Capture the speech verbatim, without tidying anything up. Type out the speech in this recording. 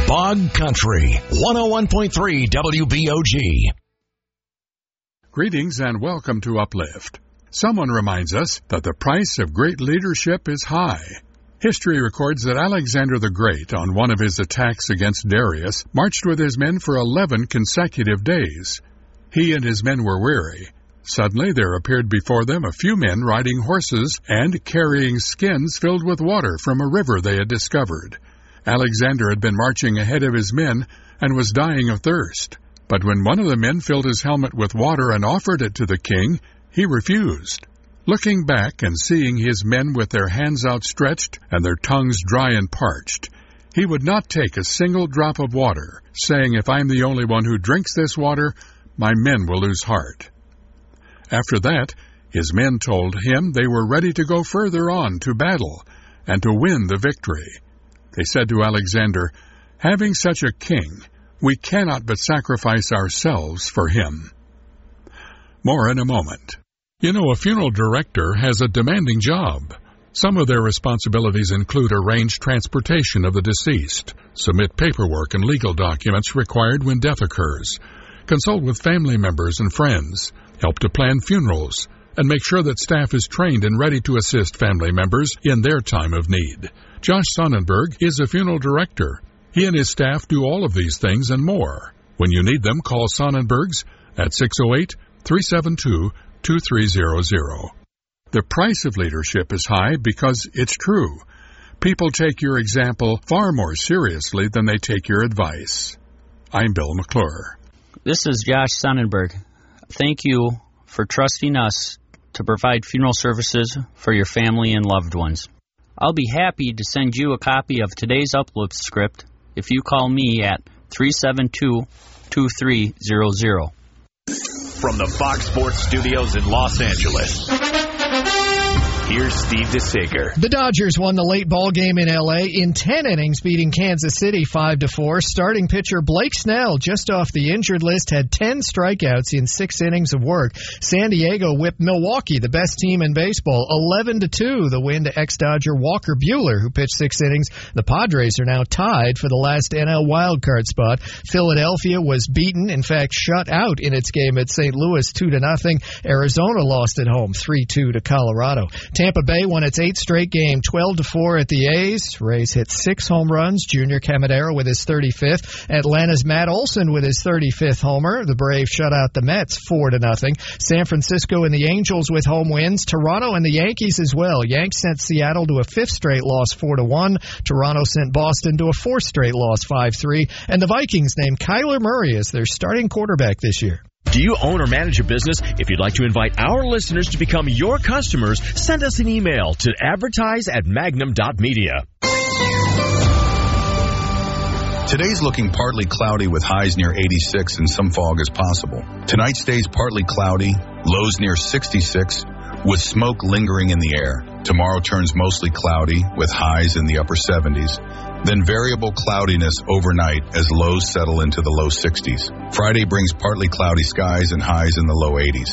Bog Country, one oh one point three W B O G. Greetings and welcome to Uplift. Someone reminds us that the price of great leadership is high. History records that Alexander the Great, on one of his attacks against Darius, marched with his men for eleven consecutive days. He and his men were weary. Suddenly there appeared before them a few men riding horses and carrying skins filled with water from a river they had discovered. Alexander had been marching ahead of his men and was dying of thirst. But when one of the men filled his helmet with water and offered it to the king, he refused. Looking back and seeing his men with their hands outstretched and their tongues dry and parched, he would not take a single drop of water, saying, "If I am the only one who drinks this water, my men will lose heart." After that, his men told him they were ready to go further on to battle and to win the victory. They said to Alexander, "Having such a king, we cannot but sacrifice ourselves for him." More in a moment. You know, a funeral director has a demanding job. Some of their responsibilities include arrange transportation of the deceased, submit paperwork and legal documents required when death occurs, consult with family members and friends, help to plan funerals, and make sure that staff is trained and ready to assist family members in their time of need. Josh Sonnenberg is a funeral director. He and his staff do all of these things and more. When you need them, call Sonnenbergs at six oh eight, three seven two, two three zero zero. The price of leadership is high because it's true. People take your example far more seriously than they take your advice. I'm Bill McClure. This is Josh Sonnenberg. Thank you for trusting us to provide funeral services for your family and loved ones. I'll be happy to send you a copy of today's Uplift script if you call me at three seven two, two three zero zero. From the Fox Sports Studios in Los Angeles, here's Steve DeSager. The Dodgers won the late ball game in L A in ten innings, beating Kansas City five to four. Starting pitcher Blake Snell, just off the injured list, had ten strikeouts in six innings of work. San Diego whipped Milwaukee, the best team in baseball, eleven to two. The win to ex-Dodger Walker Buehler, who pitched six innings. The Padres are now tied for the last N L wildcard spot. Philadelphia was beaten, in fact, shut out in its game at Saint Louis two to nothing. Arizona lost at home three two to Colorado. Tampa Bay won its eighth straight game, twelve to four at the A's. Rays hit six home runs. Junior Caminero with his thirty-fifth. Atlanta's Matt Olson with his thirty-fifth homer. The Braves shut out the Mets four to nothing. San Francisco and the Angels with home wins. Toronto and the Yankees as well. Yanks sent Seattle to a fifth straight loss four to one. Toronto sent Boston to a fourth straight loss five three. And the Vikings named Kyler Murray as their starting quarterback this year. Do you own or manage a business? If you'd like to invite our listeners to become your customers, send us an email to advertise at magnum dot media. Today's looking partly cloudy with highs near eighty-six and some fog is possible. Tonight stays partly cloudy, lows near sixty-six, with smoke lingering in the air. Tomorrow turns mostly cloudy with highs in the upper seventies. Then variable cloudiness overnight as lows settle into the low sixties. Friday brings partly cloudy skies and highs in the low eighties.